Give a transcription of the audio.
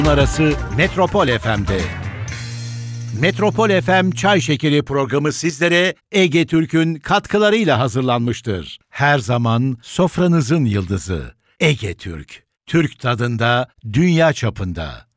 arası Metropol FM'de. Metropol FM Çay Şekeri programı sizlere Ege Türk'ün katkılarıyla hazırlanmıştır. Her zaman sofranızın yıldızı Ege Türk. Türk tadında, dünya çapında.